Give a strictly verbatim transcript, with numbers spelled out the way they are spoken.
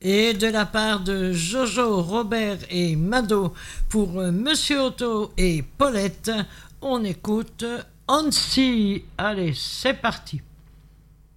Et de la part de Jojo, Robert et Mado pour euh, Monsieur Otto et Paulette, on écoute Hansi. Allez, c'est parti.